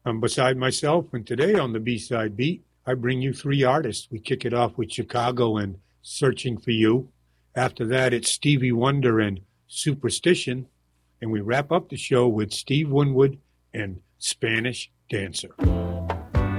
I'm beside myself, and today on the B-Side Beat, I bring you three artists. We kick it off with Chicago and Searching for You. After that, it's Stevie Wonder and Superstition. And we wrap up the show with Steve Winwood and Spanish Dancer.